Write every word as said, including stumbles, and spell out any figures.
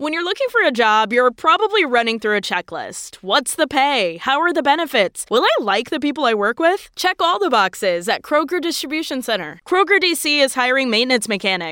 When you're looking for a job, you're probably running through a checklist. What's the pay? How are the benefits? Will I like the people I work with? Check all the boxes at Kroger Distribution Center. Kroger D C is hiring maintenance mechanics,